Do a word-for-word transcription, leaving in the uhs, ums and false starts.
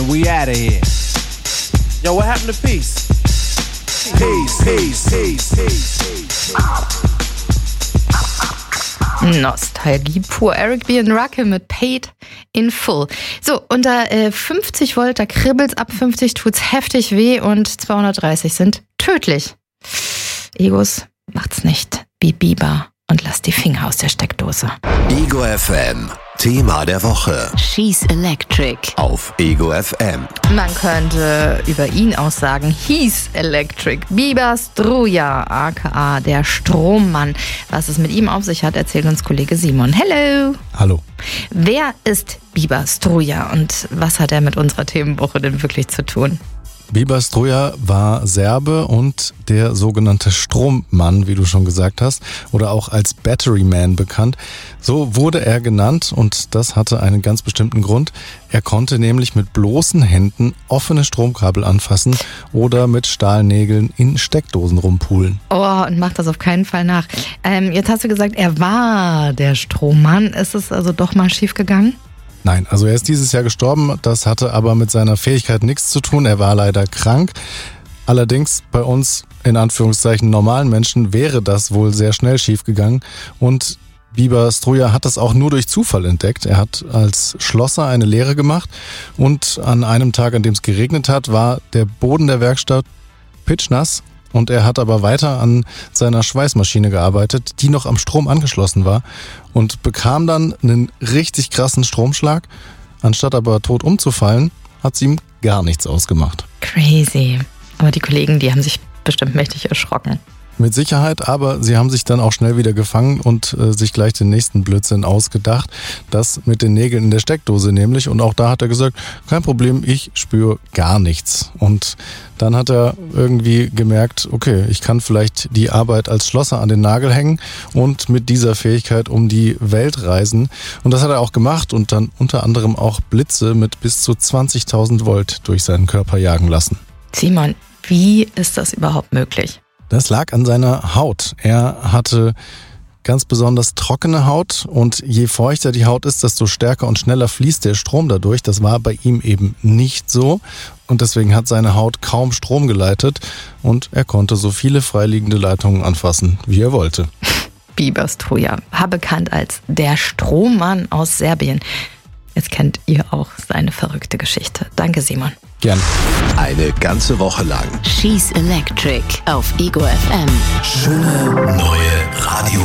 and we outta here. Yo, what happened to peace? Peace, peace, peace, peace, peace. Nostalgie pur. Eric B. und Rakim mit Paid in Full. So, unter äh, fünfzig Volt, da kribbelt's, ab fünfzig tut's heftig weh und zweihundertdreißig sind tödlich. Egos, macht's nicht wie Bieber und lasst die Finger aus der Steckdose. Ego F M, Thema der Woche. She's Electric. Auf Ego F M. Man könnte über ihn auch sagen, he's electric. Bieber Struja, aka der Strommann. Was es mit ihm auf sich hat, erzählt uns Kollege Simon. Hello! Hallo. Wer ist Bieber Struja und was hat er mit unserer Themenwoche denn wirklich zu tun? Bieber Struja war Serbe und der sogenannte Strommann, wie du schon gesagt hast, oder auch als Battery Man bekannt. So wurde er genannt und das hatte einen ganz bestimmten Grund. Er konnte nämlich mit bloßen Händen offene Stromkabel anfassen oder mit Stahlnägeln in Steckdosen rumpulen. Oh, und macht das auf keinen Fall nach. Ähm, jetzt hast du gesagt, er war der Strommann. Ist es also doch mal schief gegangen? Nein, also er ist dieses Jahr gestorben, das hatte aber mit seiner Fähigkeit nichts zu tun, er war leider krank. Allerdings bei uns, in Anführungszeichen, normalen Menschen wäre das wohl sehr schnell schiefgegangen und Bieber Struja hat das auch nur durch Zufall entdeckt. Er hat als Schlosser eine Lehre gemacht und an einem Tag, an dem es geregnet hat, war der Boden der Werkstatt pitschnass. Und er hat aber weiter an seiner Schweißmaschine gearbeitet, die noch am Strom angeschlossen war und bekam dann einen richtig krassen Stromschlag. Anstatt aber tot umzufallen, hat es ihm gar nichts ausgemacht. Crazy. Aber die Kollegen, die haben sich bestimmt mächtig erschrocken. Mit Sicherheit, aber sie haben sich dann auch schnell wieder gefangen und äh, sich gleich den nächsten Blödsinn ausgedacht. Das mit den Nägeln in der Steckdose nämlich. Und auch da hat er gesagt, kein Problem, ich spüre gar nichts. Und dann hat er irgendwie gemerkt, okay, ich kann vielleicht die Arbeit als Schlosser an den Nagel hängen und mit dieser Fähigkeit um die Welt reisen. Und das hat er auch gemacht und dann unter anderem auch Blitze mit bis zu zwanzigtausend Volt durch seinen Körper jagen lassen. Simon, wie ist das überhaupt möglich? Das lag an seiner Haut. Er hatte ganz besonders trockene Haut und je feuchter die Haut ist, desto stärker und schneller fließt der Strom dadurch. Das war bei ihm eben nicht so und deswegen hat seine Haut kaum Strom geleitet und er konnte so viele freiliegende Leitungen anfassen, wie er wollte. Bieber Struja war bekannt als der Strommann aus Serbien. Jetzt kennt ihr auch seine verrückte Geschichte. Danke, Simon. Gern. Eine ganze Woche lang. She's Electric auf Ego F M. Schöne neue Radio.